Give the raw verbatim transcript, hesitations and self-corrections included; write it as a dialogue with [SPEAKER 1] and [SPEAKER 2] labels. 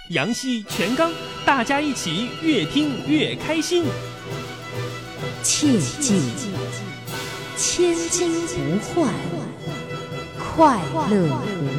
[SPEAKER 1] 杨希、全刚，大家一起越听越开心。
[SPEAKER 2] 切记，千金不换，快乐无